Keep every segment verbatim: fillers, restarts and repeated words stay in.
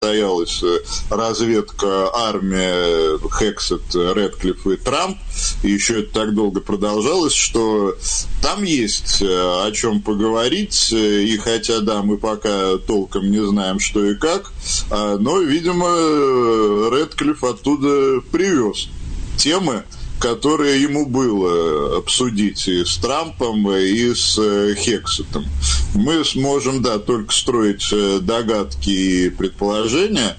состоялась разведка, армия, Хексет, Рэдклифф и Трамп, и еще это так долго продолжалось, что там есть о чем поговорить, и хотя, да, мы пока толком не знаем, что и как, но, видимо, Рэдклифф оттуда привез темы, которые ему было обсудить и с Трампом, и с Хексетом. Мы сможем, да, только строить догадки и предположения,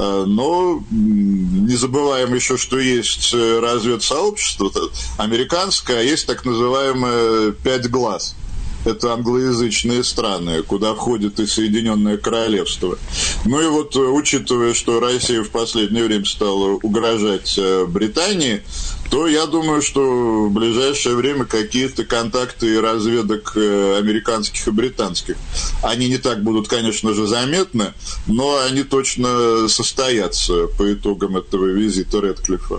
но не забываем еще, что есть разведсообщество американское, а есть так называемое «пять глаз». Это англоязычные страны, куда входит и Соединенное Королевство. Ну и вот, учитывая, что Россия в последнее время стала угрожать Британии, то я думаю, что в ближайшее время какие-то контакты разведок американских и британских, они не так будут, конечно же, заметны, но они точно состоятся по итогам этого визита Рэдклиффа.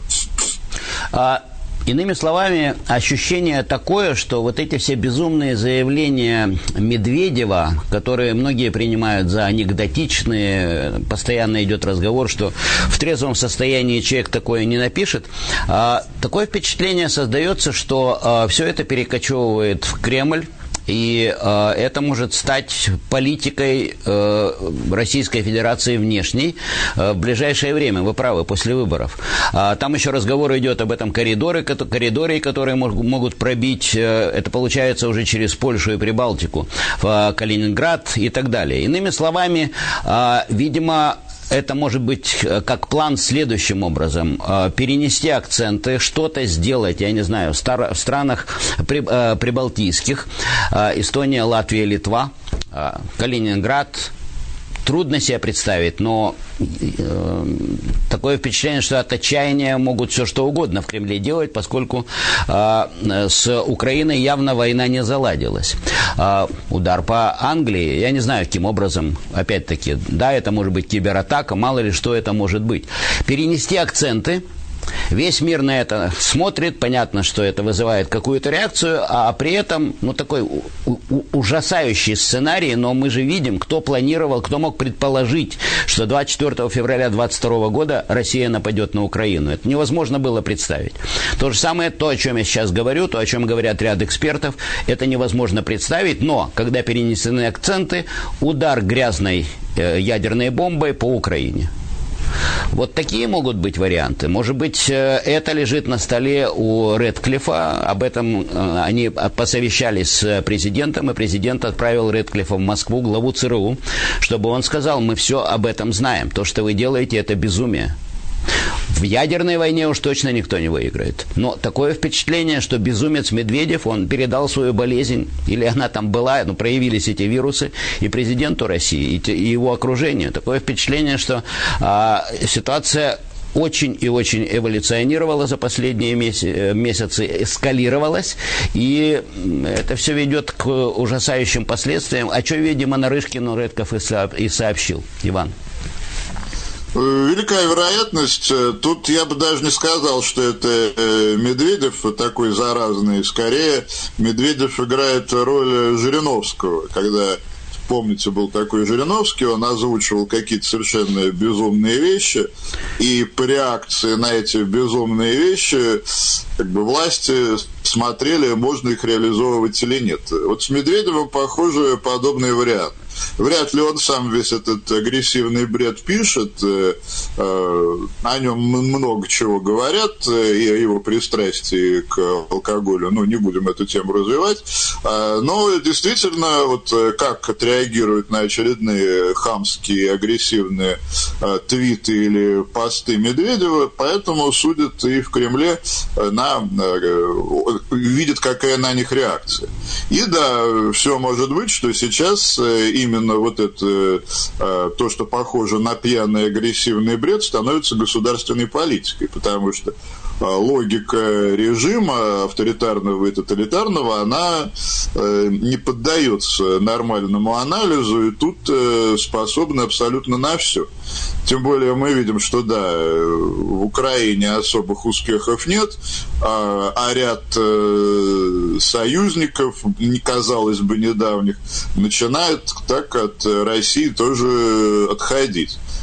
А... Иными словами, ощущение такое, что вот эти все безумные заявления Медведева, которые многие принимают за анекдотичные, постоянно идет разговор, что в трезвом состоянии человек такое не напишет, такое впечатление создается, что все это перекочевывает в Кремль. И э, это может стать политикой э, Российской Федерации внешней э, в ближайшее время. Вы правы, после выборов. А, там еще разговор идет об этом коридоре, коридоре, которые мог, могут пробить. Э, это получается уже через Польшу и Прибалтику, в э, Калининград и так далее. Иными словами, э, видимо, это может быть как план следующим образом. Перенести акценты, что-то сделать, я не знаю, в, стар- в странах прибалтийских, Эстония, Латвия, Литва, Калининград. Трудно себе представить, но э, такое впечатление, что от отчаяния могут все что угодно в Кремле делать, поскольку э, с Украиной явно война не заладилась. Э, удар по Англии, я не знаю, каким образом, опять-таки, да, это может быть кибератака, мало ли что это может быть. Перенести акценты. Весь мир на это смотрит, понятно, что это вызывает какую-то реакцию, а при этом, ну, такой у- у- ужасающий сценарий, но мы же видим, кто планировал, кто мог предположить, что двадцать четвёртого февраля двадцать второго года Россия нападет на Украину. Это невозможно было представить. То же самое, то, о чем я сейчас говорю, то, о чем говорят ряд экспертов, это невозможно представить, но, когда перенесены акценты, удар грязной э, ядерной бомбой по Украине. Вот такие могут быть варианты. Может быть, это лежит на столе у Рэдклиффа. Об этом они посовещались с президентом, и президент отправил Рэдклиффа в Москву, главу ЦРУ, чтобы он сказал: мы все об этом знаем. То, что вы делаете, это безумие. В ядерной войне уж точно никто не выиграет. Но такое впечатление, что безумец Медведев, он передал свою болезнь, или она там была, ну, проявились эти вирусы, и президенту России, и, и его окружению. Такое впечатление, что а, ситуация очень и очень эволюционировала за последние меся- месяцы, эскалировалась, и это все ведет к ужасающим последствиям, о чем, видимо, Нарышкину Рэдклифф и, со- и сообщил. Иван. Великая вероятность. Тут я бы даже не сказал, что это Медведев такой заразный. Скорее, Медведев играет роль Жириновского. Когда, помните, был такой Жириновский, он озвучивал какие-то совершенно безумные вещи, и по реакции на эти безумные вещи как бы власти смотрели, можно их реализовывать или нет. Вот с Медведевым, похоже, подобный вариант. Вряд ли он сам весь этот агрессивный бред пишет, э, э, о нем много чего говорят, э, и о его пристрастии к алкоголю, ну, не будем эту тему развивать, э, но действительно, вот как отреагируют на очередные хамские, агрессивные э, твиты или посты Медведева, поэтому судят и в Кремле на, э, видят, какая на них реакция. И да, все может быть, что сейчас э, именно вот это, то, что похоже на пьяный агрессивный бред, становится государственной политикой, потому что логика режима авторитарного и тоталитарного, она не поддается нормальному анализу, и тут способна абсолютно на все. Тем более мы видим, что да, в Украине особых успехов нет, а, а ряд э, союзников, не казалось бы, недавних, начинает так от России тоже отходить.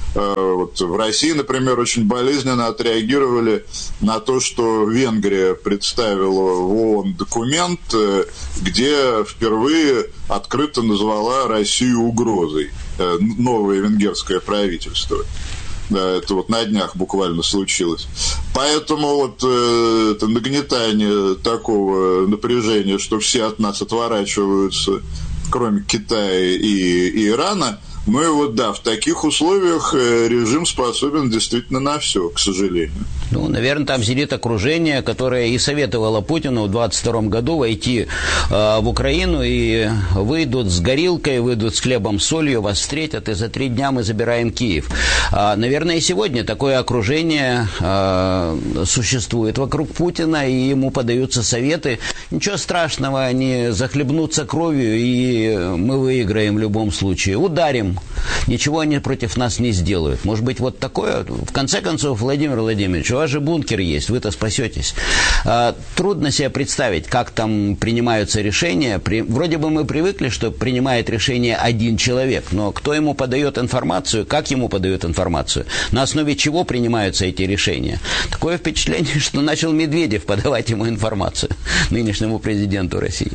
Вот в России, например, очень болезненно отреагировали на то, что Венгрия представила в ООН документ, где впервые открыто назвала Россию угрозой, новое венгерское правительство. Да, это вот на днях буквально случилось. Поэтому вот э, это нагнетание такого напряжения, что все от нас отворачиваются, кроме Китая и, и Ирана. Ну и вот да, в таких условиях режим способен действительно на все, к сожалению. Ну, наверное, там сидит окружение, которое и советовало Путину в двадцать втором году войти э, в Украину, и выйдут с горилкой, выйдут с хлебом, солью, вас встретят, и за три дня мы забираем Киев. А, наверное, и сегодня такое окружение э, существует вокруг Путина, и ему подаются советы. Ничего страшного, они захлебнутся кровью, и мы выиграем в любом случае. Ударим. Ничего они против нас не сделают. Может быть, вот такое. В конце концов, Владимир Владимирович, у вас же бункер есть, вы-то спасетесь. А, трудно себе представить, как там принимаются решения. При... Вроде бы мы привыкли, что принимает решение один человек, но кто ему подает информацию, как ему подают информацию, на основе чего принимаются эти решения. Такое впечатление, что начал Медведев подавать ему информацию, нынешнему президенту России.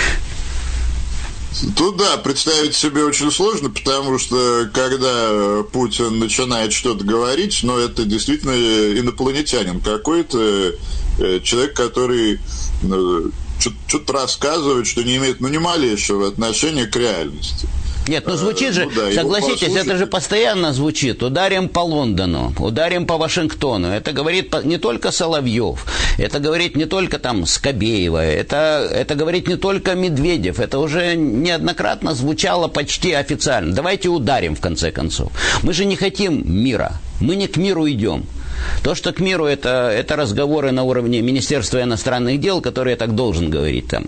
Тут, да, представить себе очень сложно, потому что, когда Путин начинает что-то говорить, ну, это действительно инопланетянин какой-то, человек, который ну, что-то рассказывает, что не имеет, ну, ни малейшего отношения к реальности. Нет, ну звучит же, ну, да, согласитесь, это же постоянно звучит. Ударим по Лондону, ударим по Вашингтону. Это говорит не только Соловьев, это говорит не только там Скобеева, это, это говорит не только Медведев. Это уже неоднократно звучало почти официально. Давайте ударим, в конце концов. Мы же не хотим мира, мы не к миру идем. То, что к миру, это, это разговоры на уровне Министерства иностранных дел, которые я так должен говорить там.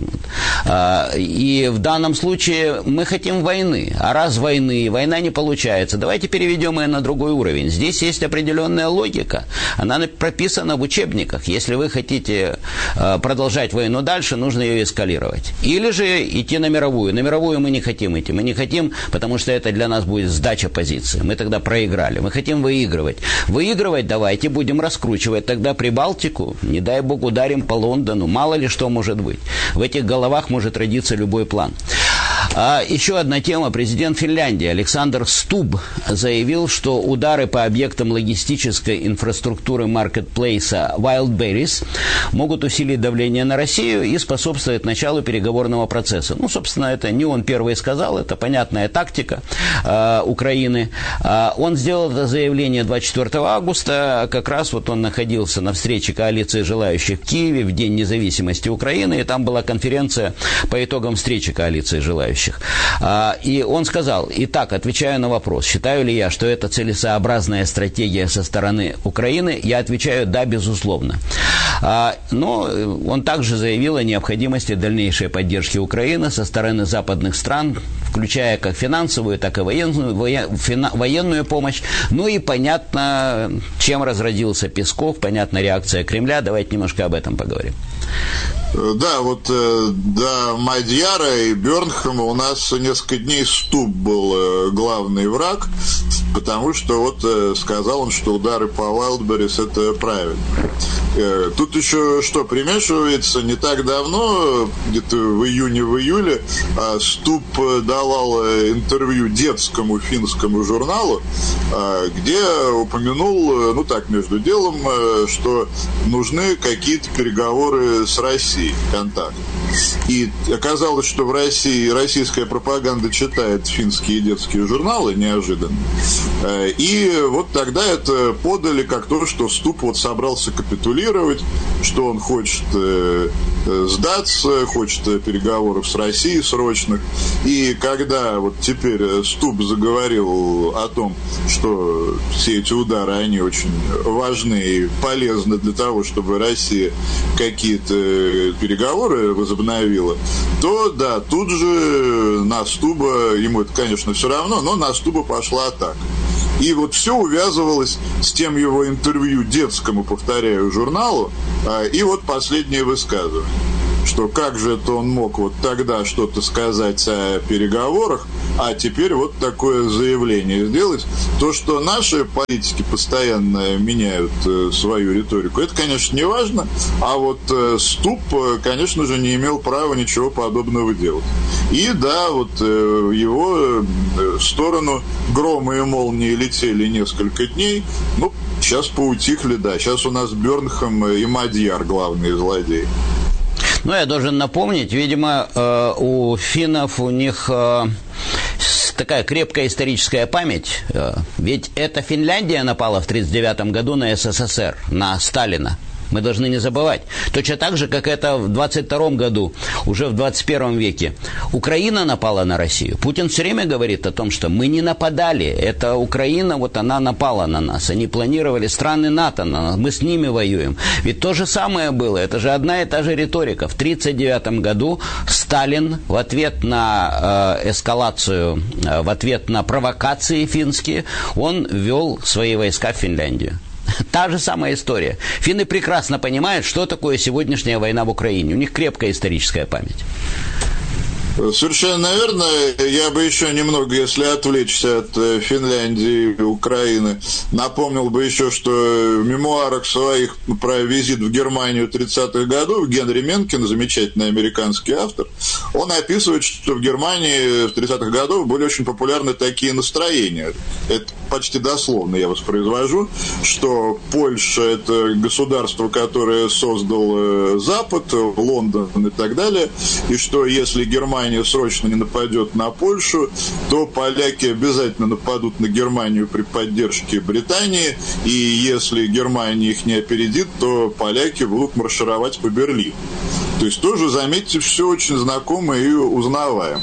И в данном случае мы хотим войны. А раз войны, война не получается, давайте переведем ее на другой уровень. Здесь есть определенная логика. Она прописана в учебниках. Если вы хотите продолжать войну дальше, нужно ее эскалировать. Или же идти на мировую. На мировую мы не хотим идти. Мы не хотим, потому что это для нас будет сдача позиции. Мы тогда проиграли. Мы хотим выигрывать. Выигрывать давайте будем раскручивать тогда Прибалтику, не дай бог ударим по Лондону, мало ли что может быть. В этих головах может родиться любой план. А еще одна тема. Президент Финляндии Александр Стуб заявил, что удары по объектам логистической инфраструктуры маркетплейса Wildberries могут усилить давление на Россию и способствовать началу переговорного процесса. Ну, собственно, это не он первый сказал, это понятная тактика э, Украины. Э, он сделал это заявление двадцать четвёртого августа, как раз вот он находился на встрече коалиции желающих в Киеве в День независимости Украины, и там была конференция по итогам встречи коалиции желающих. И он сказал: итак, отвечаю на вопрос, считаю ли я, что это целесообразная стратегия со стороны Украины, я отвечаю: да, безусловно. Но он также заявил о необходимости дальнейшей поддержки Украины со стороны западных стран, включая как финансовую, так и военную, военную помощь. Ну и понятно, чем разродился Песков, понятна реакция Кремля. Давайте немножко об этом поговорим. Да, вот э, до Мадьяра и Бёрнхэма у нас несколько дней Стуб был э, главный враг, потому что вот э, сказал он, что удары по Wildberries — это правильно. Э, тут еще что примешивается, не так давно, где-то в июне, в июле, э, Стуб давал интервью детскому финскому журналу, э, где упомянул, ну так, между делом, э, что нужны какие-то переговоры с Россией. Контакт. И оказалось, что в России российская пропаганда читает финские детские журналы неожиданно. И вот тогда это подали как то, что Стуб вот собрался капитулировать, что он хочет сдаться, хочет переговоров с Россией срочных. И когда вот теперь Стуб заговорил о том, что все эти удары, они очень важны и полезны для того, чтобы Россия какие-то переговоры возобновила, то да, тут же на Стуба, ему это, конечно, все равно, но на Стуба пошла атака. И вот все увязывалось с тем его интервью детскому, повторяю, журналу, и вот последнее высказывание, что как же это он мог вот тогда что-то сказать о переговорах, а теперь вот такое заявление сделать. То, что наши политики постоянно меняют свою риторику, это, конечно, не важно, а вот Ступ, конечно же, не имел права ничего подобного делать. И да, вот в его сторону громы и молнии летели несколько дней, ну, сейчас поутихли, да, сейчас у нас Бёрнхэм и Мадьяр главные злодеи. Ну, я должен напомнить, видимо, э, у финнов, у них э, такая крепкая историческая память, э, ведь это Финляндия напала в тридцать девятом году на СССР, на Сталина. Мы должны не забывать. Точно так же, как это в двадцать втором году, уже в двадцать первом веке. Украина напала на Россию. Путин все время говорит о том, что мы не нападали. Это Украина, вот она напала на нас. Они планировали страны НАТО на нас. Мы с ними воюем. Ведь то же самое было. Это же одна и та же риторика. В тридцать девятом году Сталин в ответ на э, эскалацию, э, в ответ на провокации финские, он ввел свои войска в Финляндию. Та же самая история. Финны прекрасно понимают, что такое сегодняшняя война в Украине. У них крепкая историческая память. Совершенно верно. Я бы еще немного, если отвлечься от Финляндии и Украины, напомнил бы еще, что в мемуарах своих про визит в Германию тридцатых годов Генри Менкин, замечательный американский автор, он описывает, что в Германии в тридцатых годах были очень популярны такие настроения. Это почти дословно я воспроизвожу, что Польша – это государство, которое создал Запад, Лондон и так далее, и что если Германия срочно не нападет на Польшу, то поляки обязательно нападут на Германию при поддержке Британии, и если Германия их не опередит, то поляки будут маршировать по Берлину. То есть тоже, заметьте, все очень знакомо и узнаваемо.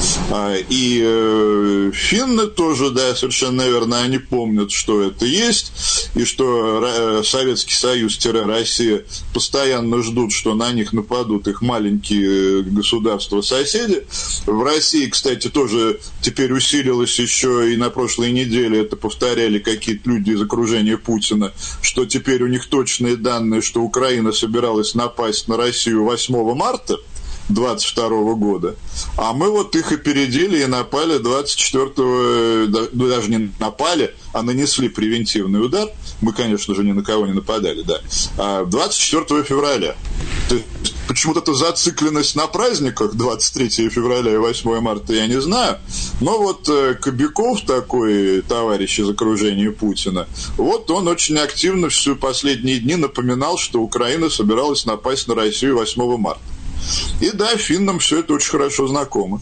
И э, финны тоже, да, совершенно верно, они помнят, что это есть, и что Советский Союз-Россия постоянно ждут, что на них нападут их маленькие государства-соседи. В России, кстати, тоже теперь усилилось еще, и на прошлой неделе это повторяли какие-то люди из окружения Путина, что теперь у них точные данные, что Украина собиралась напасть на Россию восьмого марта двадцать второго года, а мы вот их опередили и напали двадцать четвёртого, ну даже не напали, а нанесли превентивный удар. Мы, конечно же, ни на кого не нападали, да. А двадцать четвёртого февраля. То есть, почему-то эта зацикленность на праздниках двадцать третьего февраля и восьмого марта, я не знаю. Но вот э, Кобяков, такой товарищ из окружения Путина, вот он очень активно всю последние дни напоминал, что Украина собиралась напасть на Россию восьмого марта. И да, финнам все это очень хорошо знакомо.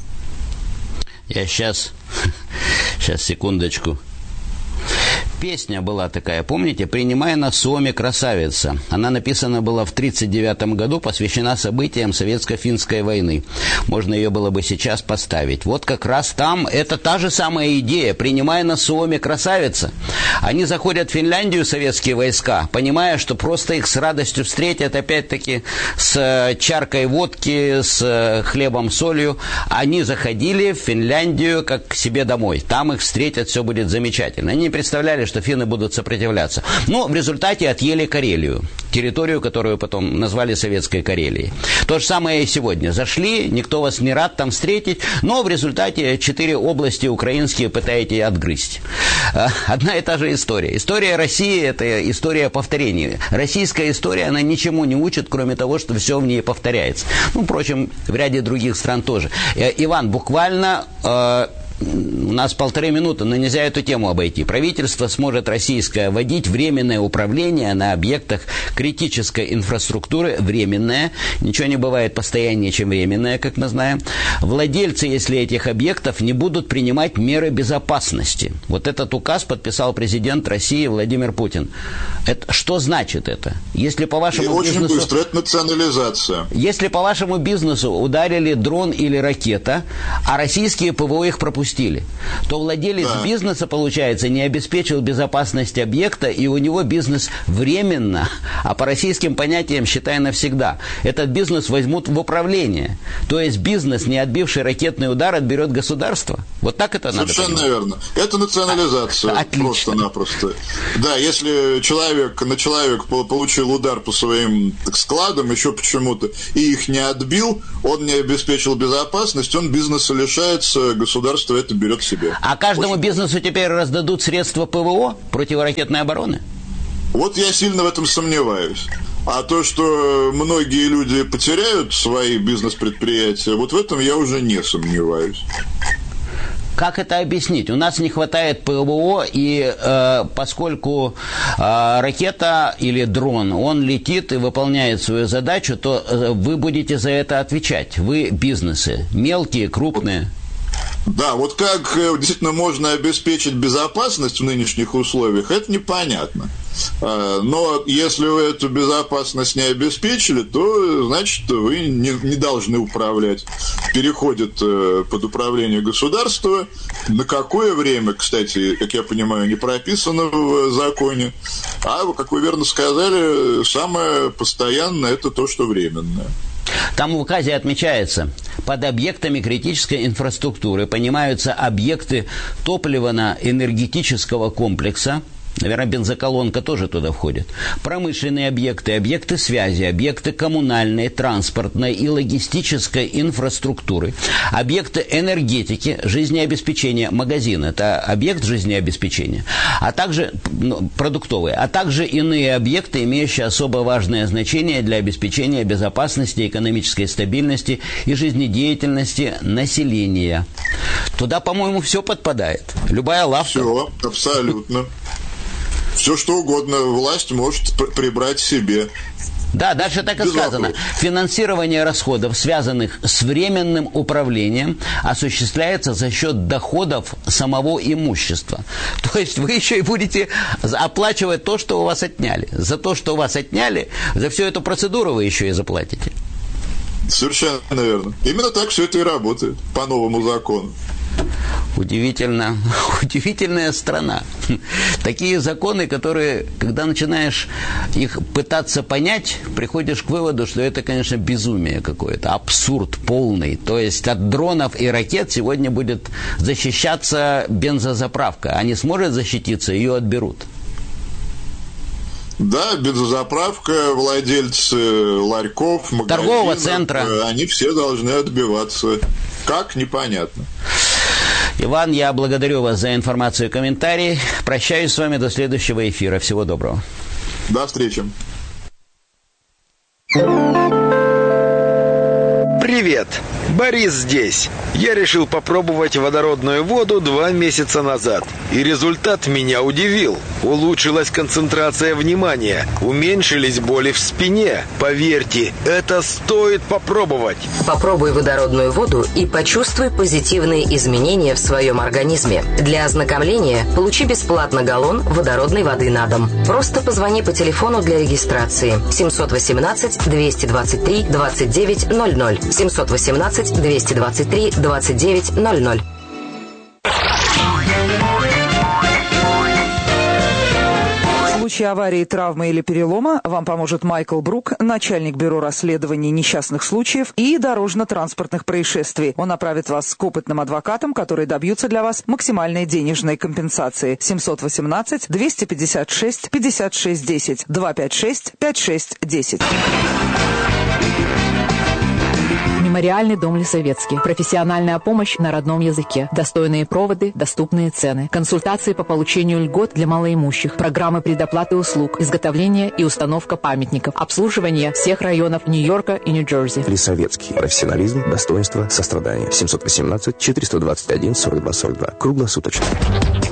Я сейчас, сейчас, секундочку. Песня была такая, помните, «Принимай на Суоми, красавица». Она написана была в тридцать девятом году, посвящена событиям Советско-финской войны. Можно ее было бы сейчас поставить. Вот как раз там, это та же самая идея, «Принимай на Суоми, красавица». Они заходят в Финляндию, советские войска, понимая, что просто их с радостью встретят, опять-таки, с чаркой водки, с хлебом, солью. Они заходили в Финляндию как к себе домой. Там их встретят, все будет замечательно. Они не представляли, что финны будут сопротивляться. Но в результате отъели Карелию, территорию, которую потом назвали Советской Карелией. То же самое и сегодня. Зашли, никто вас не рад там встретить, но в результате четыре области украинские пытаетесь отгрызть. Одна и та же история. История России – это история повторений. Российская история, она ничему не учит, кроме того, что все в ней повторяется. Ну, впрочем, в ряде других стран тоже. Иван, буквально... У нас полторы минуты, но нельзя эту тему обойти. Правительство сможет российское вводить временное управление на объектах критической инфраструктуры. Временное. Ничего не бывает постояннее, чем временное, как мы знаем. Владельцы, если этих объектов, не будут принимать меры безопасности. Вот этот указ подписал президент России Владимир Путин. Это, что значит это? Если по вашему И бизнесу... очень быстро, это национализация. Если по вашему бизнесу ударили дрон или ракета, а российские ПВО их пропустили, то владелец да. бизнеса, получается, не обеспечил безопасность объекта, и у него бизнес временно, а по российским понятиям, считай, навсегда. Этот бизнес возьмут в управление. То есть бизнес, не отбивший ракетный удар, отберет государство. Вот так это надо понимать. Совершенно верно. Это национализация. А, просто-напросто. Да, если человек, на человек получил удар по своим так, складам, еще почему-то, и их не отбил, он не обеспечил безопасность, он бизнеса лишается, государство государство это берет себе. А каждому Очень... бизнесу теперь раздадут средства ПВО, противоракетной обороны? Вот я сильно в этом сомневаюсь. А то, что многие люди потеряют свои бизнес-предприятия, вот в этом я уже не сомневаюсь. Как это объяснить? У нас не хватает ПВО, и э, поскольку э, ракета или дрон, он летит и выполняет свою задачу, то э, вы будете за это отвечать. Вы бизнесы, мелкие, крупные. Да, вот как действительно можно обеспечить безопасность в нынешних условиях, это непонятно. Но если вы эту безопасность не обеспечили, то, значит, вы не, не должны управлять. Переходит под управление государства. На какое время, кстати, как я понимаю, не прописано в законе. А, как вы верно сказали, самое постоянное – это то, что временное. Там в указе отмечается, под объектами критической инфраструктуры понимаются объекты топливно-энергетического комплекса, наверное, бензоколонка тоже туда входит, промышленные объекты, объекты связи, объекты коммунальной, транспортной и логистической инфраструктуры, объекты энергетики, жизнеобеспечения, магазин, это объект жизнеобеспечения, а также ну, продуктовые, а также иные объекты, имеющие особо важное значение для обеспечения безопасности, экономической стабильности и жизнедеятельности населения. Туда, по-моему, все подпадает. Любая лавка. Все, абсолютно. Все, что угодно власть может прибрать себе. Да, дальше так и сказано. Финансирование расходов, связанных с временным управлением, осуществляется за счет доходов самого имущества. То есть вы еще и будете оплачивать то, что у вас отняли. За то, что у вас отняли, за всю эту процедуру вы еще и заплатите. Совершенно верно. Именно так все это и работает по новому закону. Удивительно, удивительная страна. Такие законы, которые, когда начинаешь их пытаться понять, приходишь к выводу, что это, конечно, безумие какое-то, абсурд полный. То есть от дронов и ракет сегодня будет защищаться бензозаправка. А не сможет защититься, ее отберут. Да, бензозаправка, владельцы ларьков, магазинов, торгового центра. Они все должны отбиваться. Как? Непонятно. Иван, я благодарю вас за информацию и комментарии. Прощаюсь с вами до следующего эфира. Всего доброго. До встречи. Привет, Борис здесь. Я решил попробовать водородную воду два месяца назад. И результат меня удивил. Улучшилась концентрация внимания, уменьшились боли в спине. Поверьте, это стоит попробовать. Попробуй водородную воду и почувствуй позитивные изменения в своем организме. Для ознакомления получи бесплатно галлон водородной воды на дом. Просто позвони по телефону для регистрации семьсот восемнадцать двести двадцать три двадцать девять ноль ноль. семьсот восемнадцать двести двадцать три двадцать девять ноль ноль. В случае аварии, травмы или перелома вам поможет Майкл Брук, начальник бюро расследований несчастных случаев и дорожно-транспортных происшествий. Он направит вас к опытным адвокатам, которые добьются для вас максимальной денежной компенсации. семьсот восемнадцать двести пятьдесят шесть пятьдесят шесть десять. два пять шесть пять шесть десять. Мемориальный дом Лисовецкий. Профессиональная помощь на родном языке. Достойные проводы, доступные цены. Консультации по получению льгот для малоимущих. Программы предоплаты услуг. Изготовление и установка памятников. Обслуживание всех районов Нью-Йорка и Нью-Джерси. Лисовецкий. Профессионализм, достоинство, сострадание. семьсот восемнадцать четыреста двадцать один сорок два сорок два. Круглосуточно.